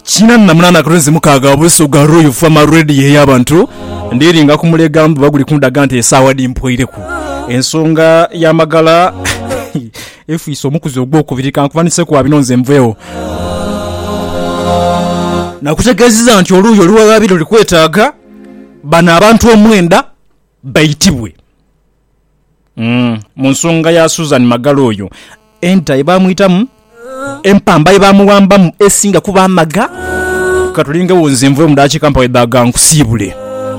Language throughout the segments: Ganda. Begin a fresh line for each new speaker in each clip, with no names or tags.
China na munana kurenzi mukaga Busoga Royal Farmer Radio y'abantu ndiringa kumulega mbu baguli kundaga nti esawa dimpwoireku ensonga y'amagala efiso mukuzi ogwokubirika nkuvanise ku abinonze mveo na kutegeziza nti oluyo luwabiro likwetaaga bana abantu omwenda bayitibwe mu nsonga ya Susan Magalo oyo enta ebamuyitamu empamba ebamuwambamu esinga kuba amaga katulinga wonze mvwe mudachi kampa edaga nkusibule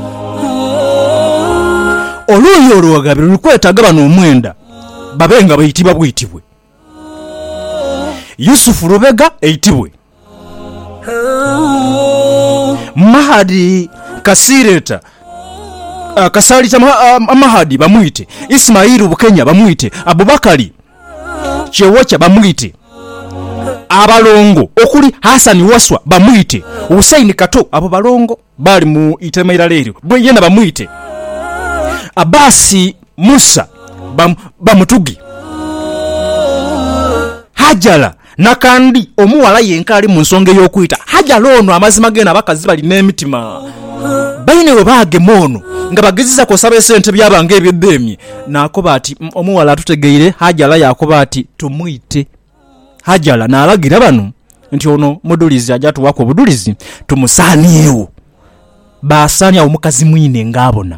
oluyo olwagabiro lukwetaaga bano omwenda babenga bayitibwa buyitibwe Yusuf Rubega eyitibwe Mahadi Kasireta Kasalita Mahadi bamwite Ismailu Bukenya bamwite Abubakari Chewocha bamwite abalongo okuli Hassan Waswa bamwite Hussein Kato abo balongo bali mu Itemera lero bwe yena bamwite Abasi Musa bamutugi Hajala nakandi omuwala yenkali mu nsonga y'okuyita Hajala ono amazima gena bakazi bali n'emitima bayine we baage mono nga bagezisa ko sabe sente byabange ebyedemye nakoba ati omuwala tutegeire Hajala yakoba ati tumwite Hajala nalagira bano nti ono mudulizi ajatu wako budulizi tumusaniyewo basanya omukazi mwine ngabona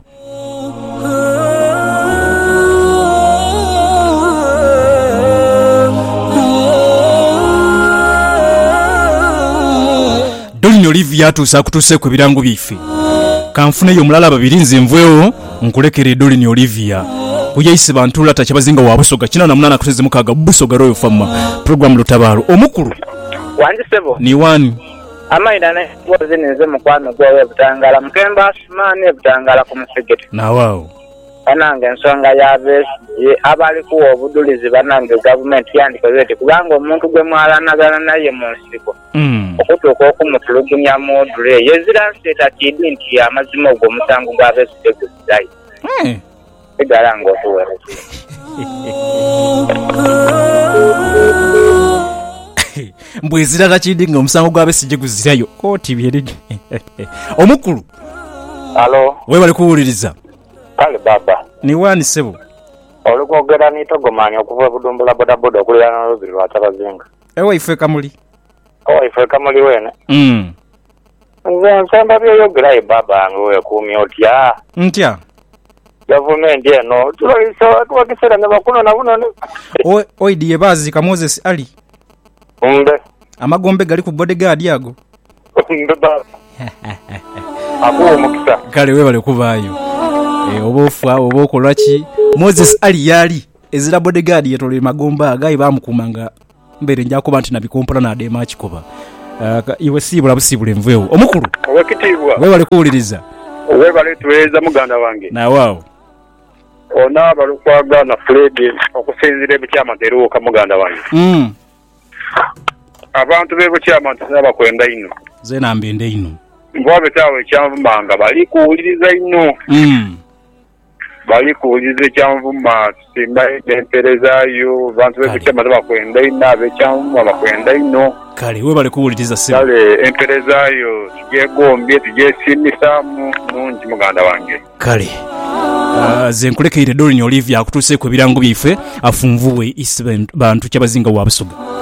Dolin Olivia tusa kutuse ku birango bife kanfune yo mulala babiri nze mvwewo nkulekere Dolin Olivia kuyise bantula tachabazinga wa Busoga kina na munana kuteze mukaga Busoga Royal Farmer program lutabaro omukuru
wanje sebo
ni wani
amaida ne boze neze mukwano gwe butangala mukemba simane butangala ku musegete
na wao
anange ensonga yabe abali ku obudulizi banange government yandikoze kubanga omuntu gwe mwalanagana naye mu nsiko okutuuka okumutulugunya module yezira nseta kidi nti amazima ogwo musango gwabe siteguzai egalanga otuwere
mbwezira takidi nga omusango gwabe sijeguzirayo koti byeri omukulu
alo
we bali kuwuliriza
kale baba
ni wani sebo
olukogera nitogomanya okuva budumbula bodaboda okulira n'olubiri lwa Tabazinga
ewe ife kamuli
wene nze nsamba byeyogerayo baba ngewe kumi otya
ntya
gavumenti eno tuwakisera ne bakuno na buno
oidiye bazika Moses Ali
mbe
amagombe gali ku bodyguard yago
mbe baba akuwo mukisa
kale we bale kubayo obofa obokolaki Moses Ali yali ezira bodyguard yetole magomba agayi bamukumanga mbere njako bantu nabikompona na de match koba iwe sibula busibule mvewo omukuru
wekitibwa
we bale kuwuliriza
we bale tuweza muganda wange
na wao
ona balukwaga na Fred okusinzira ebikyama teruka muganda wange abantu bebo kyama tusaba kwenda ino
zena mbende ino
mbwabe tawe kyamvumanga bali kuwuliriza ino bali kuwuliriza kyamvuma simba emperezayo abantu bebo kyama bakwenda ino abe kyamvuma bakwenda ino
kale we bali kuwuliriza se
kale emperezayo tjegombye tjesimisamu nungi muganda wange
kale zenkulekeire Dolin Olivia akutuse ku birango bife afunvuwe isi bantu kyabazinga wa Busoga